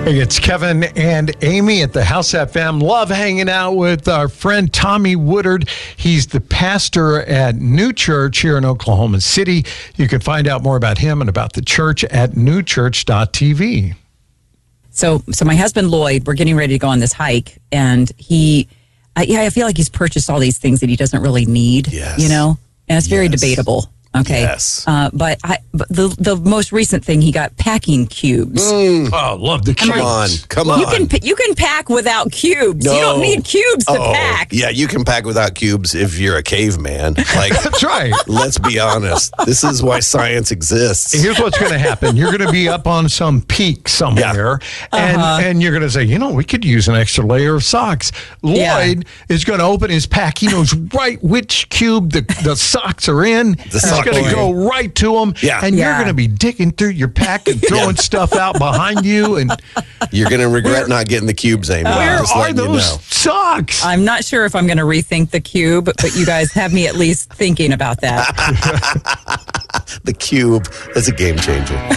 Hey, it's Kevin and Amy at the House FM. Love hanging out with our friend Tommy Woodard. He's the pastor at New Church here in Oklahoma City. You can find out more about him and about the church at newchurch.tv. So my husband Lloyd, we're getting ready to go on this hike, and I feel like he's purchased all these things that he doesn't really need. Yes. And it's very debatable. Okay. Yes. But the most recent thing, he got packing cubes. Oh, love the cubes. Come on. You can pack without cubes. No. You don't need cubes to pack. Yeah, you can pack without cubes if you're a caveman. Like, That's right. let's be honest. This is why science exists. Here's what's going to happen. You're going to be up on some peak somewhere, and you're going to say, we could use an extra layer of socks. Lloyd is going to open his pack. He knows right which cube the socks are in. He's going to go right to them, and you're going to be digging through your pack and throwing stuff out behind you. And You're going to regret not getting the cubes, Amy. where Just are letting you those know. socks? I'm not sure if I'm going to rethink the cube, but you guys have me at least thinking about that. The cube is a game changer.